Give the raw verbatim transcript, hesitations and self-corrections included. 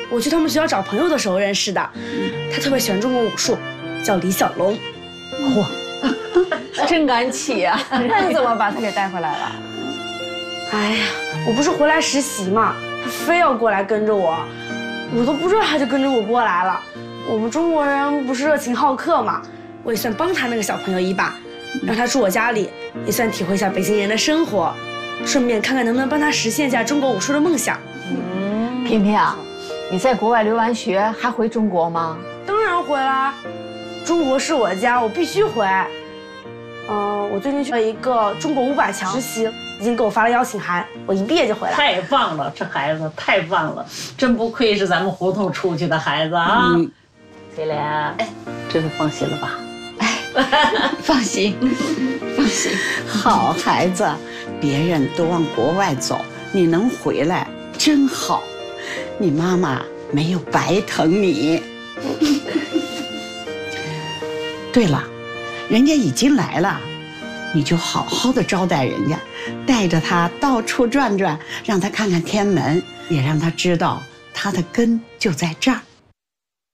我去他们学校找朋友的时候认识的。他特别喜欢中国武术，叫李小龙。 哇，真敢起啊！那你怎么把他给带回来了？ 哎呀，我不是回来实习嘛，他非要过来跟着我，我都不知道他就跟着我过来了。我们中国人不是热情好客嘛，我也算帮他那个小朋友一把，让他住我家里，也算体会一下北京人的生活，顺便看看能不能帮他实现一下中国武术的梦想。 嗯，萍萍啊，你在国外留完学还回中国吗？ 当然回啦，中国是我家，我必须回。嗯、呃，我最近去了一个中国五百强实习，已经给我发了邀请函，我一毕业就回来。 太棒了，这孩子太棒了，真不愧是咱们胡同出去的孩子啊！嗯翠莲，哎，这回放心了吧？ 哎，放心，放心。好孩子，别人都往国外走，你能回来真好。你妈妈没有白疼你。对了，人家已经来了，你就好好的招待人家，带着他到处转转，让他看看天安门，也让他知道他的根就在这儿。